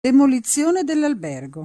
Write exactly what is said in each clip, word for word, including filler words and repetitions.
Demolizione dell'albergo.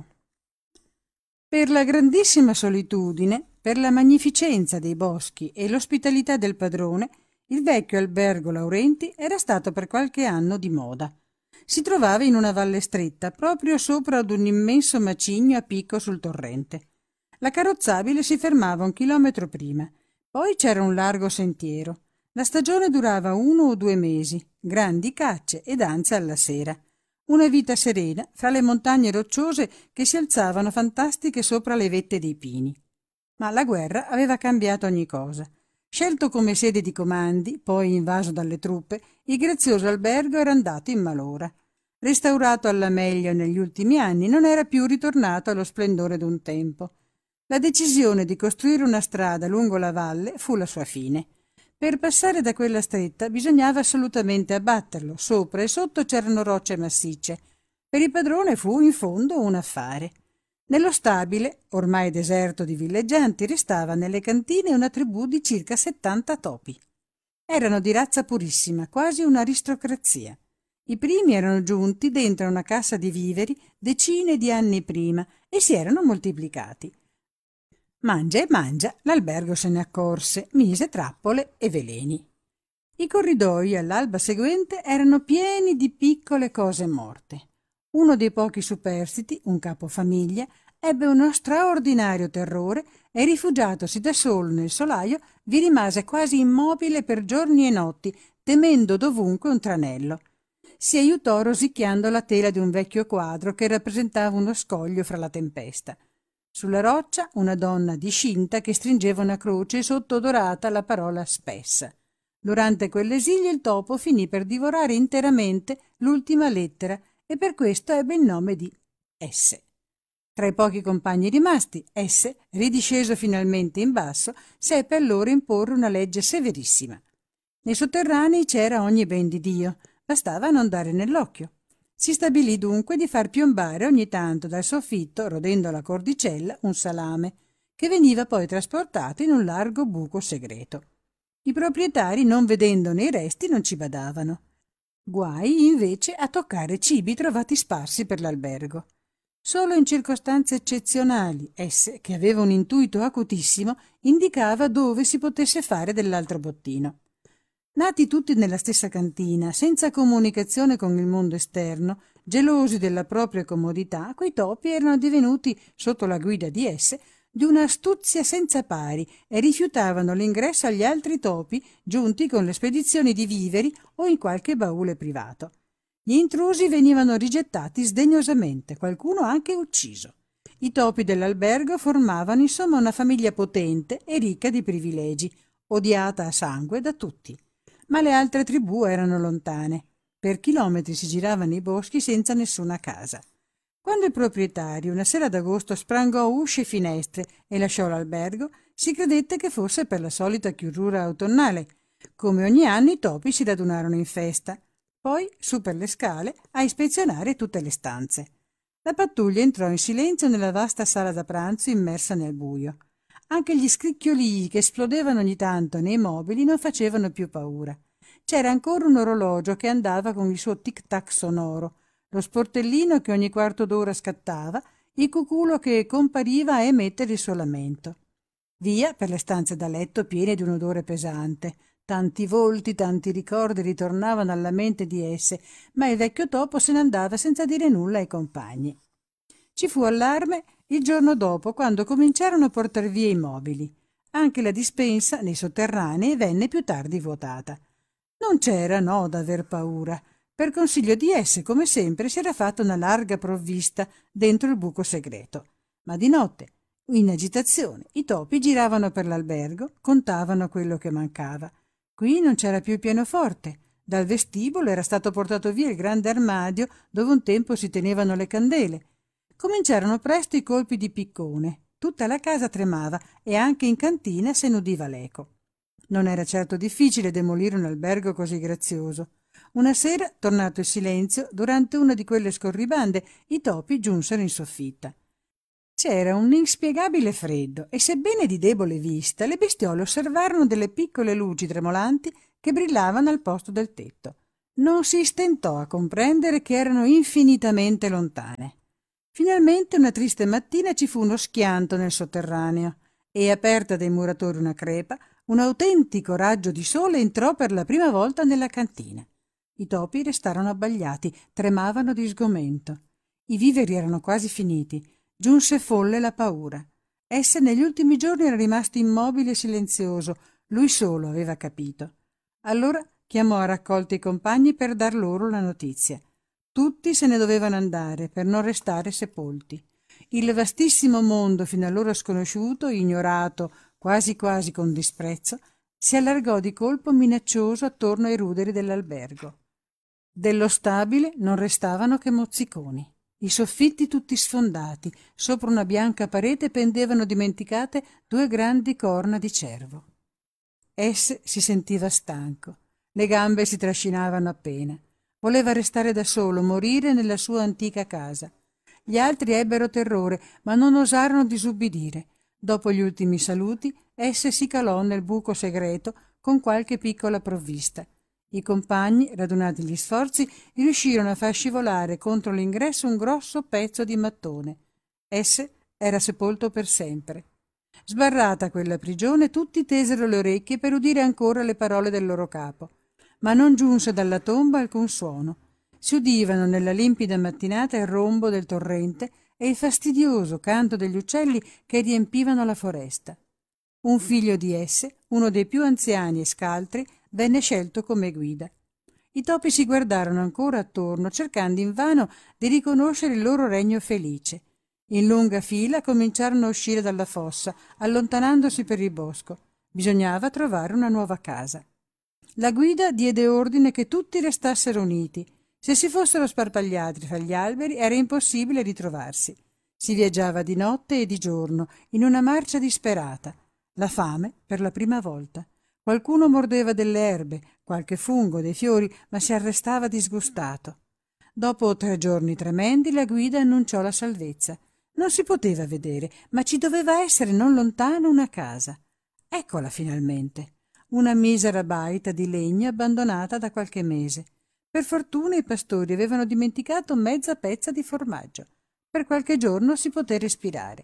Per la grandissima solitudine, per la magnificenza dei boschi e l'ospitalità del padrone, il vecchio albergo Laurenti era stato per qualche anno di moda. Si trovava in una valle stretta, proprio sopra ad un immenso macigno a picco sul torrente. La carrozzabile si fermava un chilometro prima, poi c'era un largo sentiero. La stagione durava uno o due mesi, grandi cacce e danze alla sera. Una vita serena fra le montagne rocciose che si alzavano fantastiche sopra le vette dei pini. Ma la guerra aveva cambiato ogni cosa. Scelto come sede di comandi, poi invaso dalle truppe, il grazioso albergo era andato in malora. Restaurato alla meglio negli ultimi anni, non era più ritornato allo splendore d'un tempo. La decisione di costruire una strada lungo la valle fu la sua fine. Per passare da quella stretta bisognava assolutamente abbatterlo, sopra e sotto c'erano rocce massicce. Per il padrone fu in fondo un affare. Nello stabile, ormai deserto di villeggianti, restava nelle cantine una tribù di circa settanta topi. Erano di razza purissima, quasi un'aristocrazia. I primi erano giunti dentro una cassa di viveri decine di anni prima e si erano moltiplicati. Mangia e mangia, l'albergo se ne accorse, mise trappole e veleni. I corridoi all'alba seguente erano pieni di piccole cose morte. Uno dei pochi superstiti, un capofamiglia, ebbe uno straordinario terrore e, rifugiatosi da solo nel solaio, vi rimase quasi immobile per giorni e notti, temendo dovunque un tranello. Si aiutò rosicchiando la tela di un vecchio quadro che rappresentava uno scoglio fra la tempesta. Sulla roccia una donna discinta che stringeva una croce sotto dorata la parola spessa. Durante quell'esilio il topo finì per divorare interamente l'ultima lettera e per questo ebbe il nome di S. Tra i pochi compagni rimasti, S, ridisceso finalmente in basso, seppe allora imporre una legge severissima. Nei sotterranei c'era ogni ben di Dio, bastava non dare nell'occhio. Si stabilì dunque di far piombare ogni tanto dal soffitto, rodendo la cordicella, un salame, che veniva poi trasportato in un largo buco segreto. I proprietari, non vedendone i resti, non ci badavano. Guai, invece, a toccare cibi trovati sparsi per l'albergo. Solo in circostanze eccezionali, esse, che aveva un intuito acutissimo, indicava dove si potesse fare dell'altro bottino. Nati tutti nella stessa cantina, senza comunicazione con il mondo esterno, gelosi della propria comodità, quei topi erano divenuti, sotto la guida di esse, di un'astuzia senza pari e rifiutavano l'ingresso agli altri topi giunti con le spedizioni di viveri o in qualche baule privato. Gli intrusi venivano rigettati sdegnosamente, qualcuno anche ucciso. I topi dell'albergo formavano insomma una famiglia potente e ricca di privilegi, odiata a sangue da tutti. Ma le altre tribù erano lontane. Per chilometri si giravano i boschi senza nessuna casa. Quando il proprietario una sera d'agosto sprangò usci e finestre e lasciò l'albergo, si credette che fosse per la solita chiusura autunnale. Come ogni anno i topi si radunarono in festa, poi su per le scale a ispezionare tutte le stanze. La pattuglia entrò in silenzio nella vasta sala da pranzo immersa nel buio. Anche gli scricchiolii che esplodevano ogni tanto nei mobili non facevano più paura. C'era ancora un orologio che andava con il suo tic-tac sonoro, lo sportellino che ogni quarto d'ora scattava, il cuculo che compariva a emettere il suo lamento. Via per le stanze da letto piene di un odore pesante. Tanti volti, tanti ricordi ritornavano alla mente di esse, ma il vecchio topo se ne andava senza dire nulla ai compagni. Ci fu allarme il giorno dopo, quando cominciarono a portar via i mobili. Anche la dispensa nei sotterranei venne più tardi vuotata. Non c'era, no, da aver paura. Per consiglio di esse, come sempre, si era fatta una larga provvista dentro il buco segreto. Ma di notte, in agitazione, i topi giravano per l'albergo, contavano quello che mancava. Qui non c'era più il pianoforte. Dal vestibolo era stato portato via il grande armadio dove un tempo si tenevano le candele. Cominciarono presto i colpi di piccone. Tutta la casa tremava e anche in cantina se n'udiva l'eco. Non era certo difficile demolire un albergo così grazioso. Una sera, tornato il silenzio, durante una di quelle scorribande, i topi giunsero in soffitta. C'era un inspiegabile freddo e, sebbene di debole vista, le bestiole osservarono delle piccole luci tremolanti che brillavano al posto del tetto. non si stentò a comprendere che erano infinitamente lontane. Finalmente una triste mattina ci fu uno schianto nel sotterraneo e, aperta dai muratori una crepa, un autentico raggio di sole entrò per la prima volta nella cantina. I topi restarono abbagliati, tremavano di sgomento. I viveri erano quasi finiti. Giunse folle la paura. Esse negli ultimi giorni era rimasto immobile e silenzioso. Lui solo aveva capito. Allora chiamò a raccolta i compagni per dar loro la notizia. Tutti se ne dovevano andare per non restare sepolti. Il vastissimo mondo fino allora sconosciuto, ignorato, quasi quasi con disprezzo, si allargò di colpo minaccioso attorno ai ruderi dell'albergo. Dello stabile non restavano che mozziconi. I soffitti tutti sfondati, sopra una bianca parete pendevano dimenticate due grandi corna di cervo. Esse si sentiva stanco, le gambe si trascinavano appena. Voleva restare da solo, morire nella sua antica casa. Gli altri ebbero terrore, ma non osarono disubbidire. Dopo gli ultimi saluti, esse si calò nel buco segreto con qualche piccola provvista. I compagni, radunati gli sforzi, riuscirono a far scivolare contro l'ingresso un grosso pezzo di mattone. Esse era sepolto per sempre. Sbarrata quella prigione, tutti tesero le orecchie per udire ancora le parole del loro capo, ma non giunse dalla tomba alcun suono. Si udivano nella limpida mattinata il rombo del torrente e il fastidioso canto degli uccelli che riempivano la foresta. Un figlio di esse, uno dei più anziani e scaltri, venne scelto come guida. I topi si guardarono ancora attorno, cercando invano di riconoscere il loro regno felice. In lunga fila cominciarono a uscire dalla fossa, allontanandosi per il bosco. Bisognava trovare una nuova casa. La guida diede ordine che tutti restassero uniti. Se si fossero sparpagliati fra gli alberi era impossibile ritrovarsi. Si viaggiava di notte e di giorno, in una marcia disperata. La fame per la prima volta. Qualcuno mordeva delle erbe, qualche fungo, dei fiori, ma si arrestava disgustato. Dopo tre giorni tremendi la guida annunciò la salvezza. Non si poteva vedere, ma ci doveva essere non lontano una casa. Eccola finalmente. Una misera baita di legno abbandonata da qualche mese. Per fortuna i pastori avevano dimenticato mezza pezza di formaggio. Per qualche giorno si poté respirare.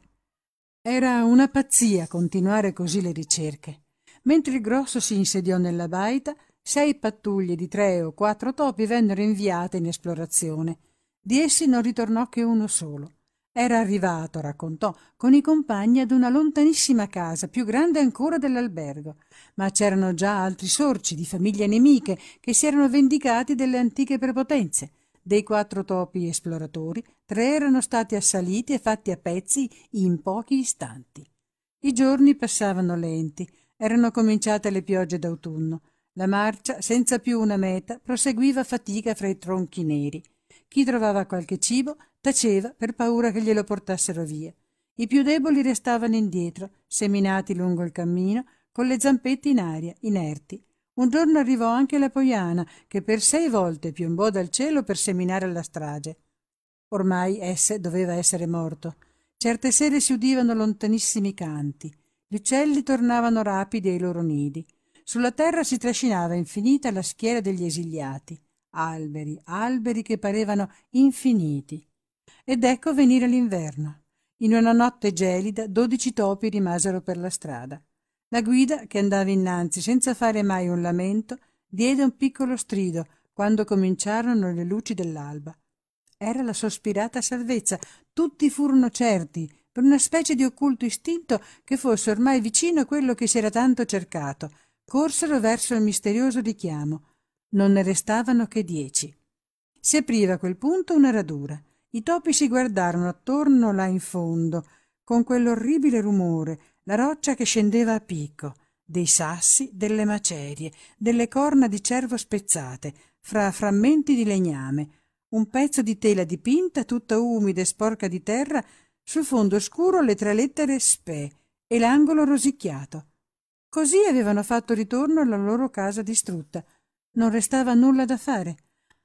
Era una pazzia continuare così le ricerche. Mentre il grosso si insediò nella baita, sei pattuglie di tre o quattro topi vennero inviate in esplorazione. Di essi non ritornò che uno solo. Era arrivato, raccontò, con i compagni ad una lontanissima casa, più grande ancora dell'albergo, ma c'erano già altri sorci di famiglie nemiche che si erano vendicati delle antiche prepotenze. Dei quattro topi esploratori, tre erano stati assaliti e fatti a pezzi in pochi istanti. I giorni passavano lenti, erano cominciate le piogge d'autunno. La marcia, senza più una meta, proseguiva a fatica fra i tronchi neri. Chi trovava qualche cibo taceva per paura che glielo portassero via. I più deboli restavano indietro, seminati lungo il cammino, con le zampette in aria, inerti. Un giorno arrivò anche la Poiana, che per sei volte piombò dal cielo per seminare la strage. Ormai esse doveva essere morto. Certe sere si udivano lontanissimi canti. Gli uccelli tornavano rapidi ai loro nidi. Sulla terra si trascinava infinita la schiera degli esiliati. Alberi, alberi che parevano infiniti. Ed ecco venire l'inverno. In una notte gelida dodici topi rimasero per la strada. La guida, che andava innanzi senza fare mai un lamento, diede un piccolo strido quando cominciarono le luci dell'alba. Era la sospirata salvezza. Tutti furono certi, per una specie di occulto istinto, che fosse ormai vicino quello che si era tanto cercato. Corsero verso il misterioso richiamo. Non ne restavano che dieci. Si apriva a quel punto una radura. I topi si guardarono attorno là in fondo, con quell'orribile rumore, la roccia che scendeva a picco, dei sassi, delle macerie, delle corna di cervo spezzate, fra frammenti di legname, un pezzo di tela dipinta tutta umida e sporca di terra, sul fondo scuro le tre lettere Spe e l'angolo rosicchiato. Così avevano fatto ritorno alla loro casa distrutta. Non restava nulla da fare.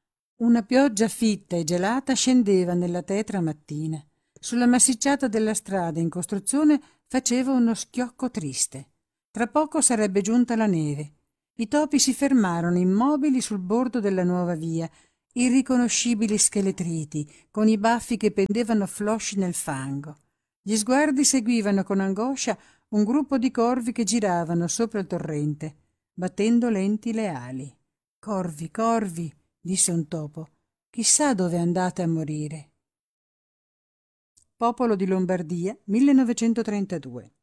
Una pioggia fitta e gelata scendeva nella tetra mattina. Sulla massicciata della strada in costruzione faceva uno schiocco triste. Tra poco sarebbe giunta la neve. I topi si fermarono immobili sul bordo della nuova via, irriconoscibili scheletriti, con i baffi che pendevano flosci nel fango. Gli sguardi seguivano con angoscia un gruppo di corvi che giravano sopra il torrente, battendo lenti le ali. «Corvi, corvi», disse un topo, «chissà dove andate a morire». Popolo di Lombardia, millenovecentotrentadue.